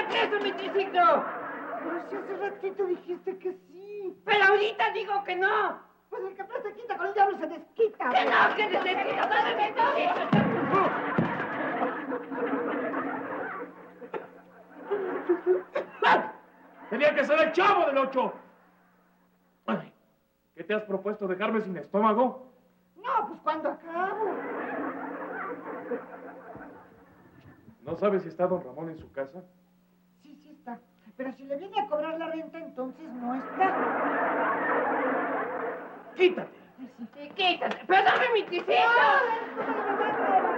qué eso, mi triciclo? Pero si hace ratito dijiste que sí. Pero ahorita digo que no. Pues el que se quita con el diablo se desquita. ¡Que no, que se desquita! ¡Dame mi triciclo! Tenía que ser el Chavo del Ocho. Ay, ¿qué te has propuesto, dejarme sin estómago? No, pues cuando acabo. ¿No sabes si está don Ramón en su casa? Sí, sí está. Pero si le viene a cobrar la renta, entonces no está. ¡Quítate! Sí, quítate. ¡Pero dame mi triciclo! ¡No!